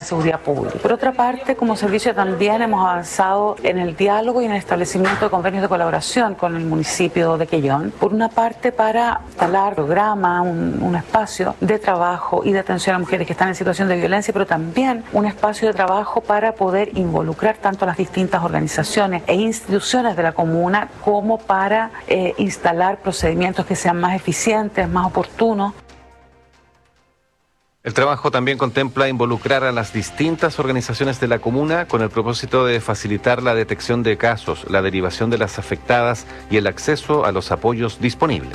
seguridad pública. Por otra parte, como servicio también hemos avanzado en el diálogo y en el establecimiento de convenios de colaboración con el municipio de Quellón. Por una parte, para instalar programa, un espacio de trabajo y de atención a mujeres que están en situación de violencia, pero también un espacio de trabajo para poder involucrar tanto a las distintas organizaciones e instituciones de la comuna como para instalar procedimientos que sean más eficientes, más oportunos. El trabajo también contempla involucrar a las distintas organizaciones de la comuna con el propósito de facilitar la detección de casos, la derivación de las afectadas y el acceso a los apoyos disponibles.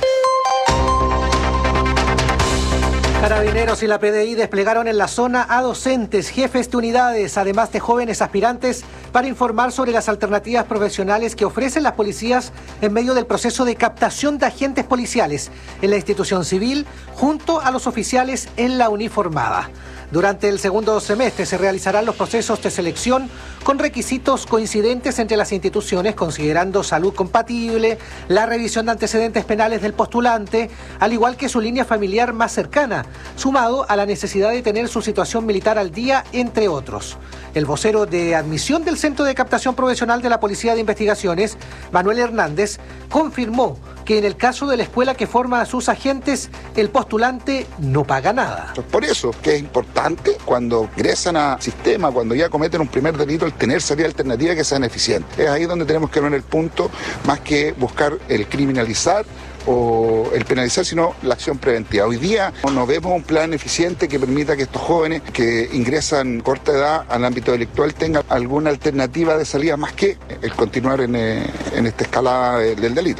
Carabineros y la PDI desplegaron en la zona a docentes, jefes de unidades, además de jóvenes aspirantes, para informar sobre las alternativas profesionales que ofrecen las policías en medio del proceso de captación de agentes policiales en la institución civil, junto a los oficiales en la uniformada. Durante el segundo semestre se realizarán los procesos de selección con requisitos coincidentes entre las instituciones, considerando salud compatible, la revisión de antecedentes penales del postulante, al igual que su línea familiar más cercana, sumado a la necesidad de tener su situación militar al día, entre otros. El vocero de admisión del Centro de Captación Profesional de la Policía de Investigaciones, Manuel Hernández, confirmó que en el caso de la escuela que forma a sus agentes, el postulante no paga nada. Por eso que es importante cuando ingresan al sistema, cuando ya cometen un primer delito, el tener salida alternativa que sean eficientes. Es ahí donde tenemos que poner el punto, más que buscar el criminalizar o el penalizar, sino la acción preventiva. Hoy día no vemos un plan eficiente que permita que estos jóvenes que ingresan corta edad al ámbito delictual tengan alguna alternativa de salida más que el continuar en esta escalada del delito.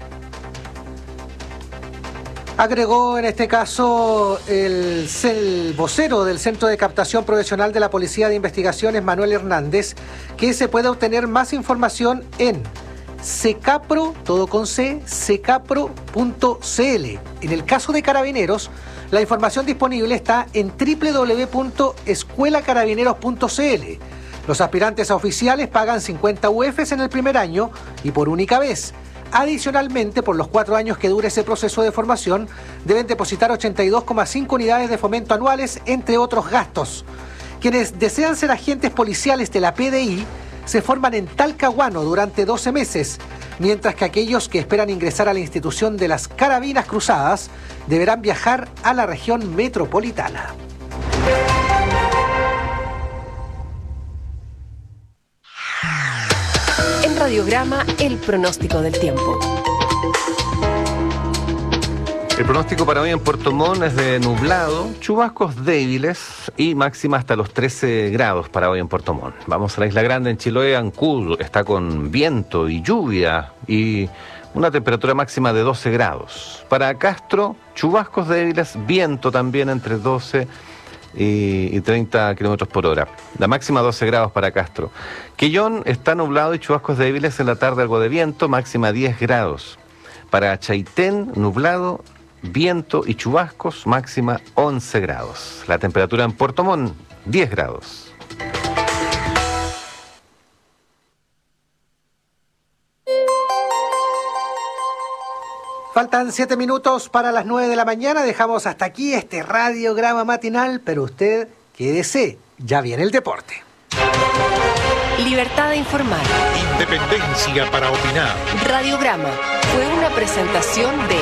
Agregó en este caso el vocero del Centro de Captación Profesional de la Policía de Investigaciones, Manuel Hernández, que se puede obtener más información en secapro, todo con C, secapro.cl. En el caso de Carabineros, la información disponible está en www.escuelacarabineros.cl. Los aspirantes a oficiales pagan 50 UFs en el primer año y por única vez. Adicionalmente, por los 4 años que dure ese proceso de formación, deben depositar 82,5 unidades de fomento anuales, entre otros gastos. Quienes desean ser agentes policiales de la PDI se forman en Talcahuano durante 12 meses, mientras que aquellos que esperan ingresar a la institución de las Carabinas Cruzadas deberán viajar a la región metropolitana. En Radiograma, el pronóstico del tiempo. El pronóstico para hoy en Puerto Montt es de nublado, chubascos débiles y máxima hasta los 13 grados para hoy en Puerto Montt. Vamos a la Isla Grande, en Chiloé. Ancud está con viento y lluvia y una temperatura máxima de 12 grados. Para Castro, chubascos débiles, viento también entre 12 y 30 kilómetros por hora. La máxima 12 grados para Castro. Quellón está nublado y chubascos débiles, en la tarde algo de viento, máxima 10 grados. Para Chaitén, nublado, viento y chubascos, máxima 11 grados. La temperatura en Puerto Montt, 10 grados. Faltan 7 minutos para las 9 de la mañana. Dejamos hasta aquí este radiograma matinal, pero usted quédese, ya viene el deporte. Libertad de informar. Independencia para opinar. Radiograma fue una presentación de...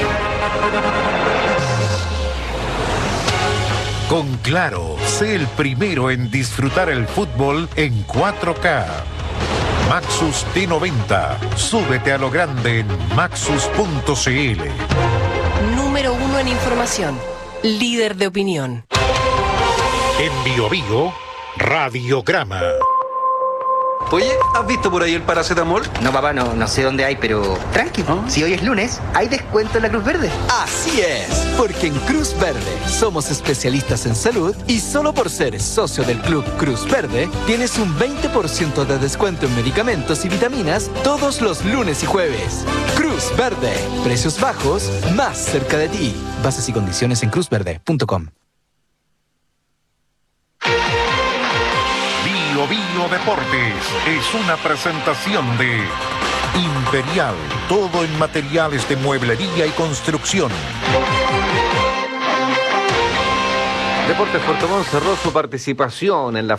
Con Claro, sé el primero en disfrutar el fútbol en 4K. Maxus T90. Súbete a lo grande en maxus.cl. Número 1 en información. Líder de opinión. En Biobío, Radiograma. Oye, ¿has visto por ahí el paracetamol? No, papá, no sé dónde hay, pero tranqui. Si hoy es lunes, hay descuento en la Cruz Verde. Así es, porque en Cruz Verde somos especialistas en salud y solo por ser socio del Club Cruz Verde tienes un 20% de descuento en medicamentos y vitaminas todos los lunes y jueves. Cruz Verde, precios bajos, más cerca de ti. Bases y condiciones en cruzverde.com. Bio Deportes es una presentación de Imperial, todo en materiales de mueblería y construcción. Deportes Puerto Montt cerró su participación en la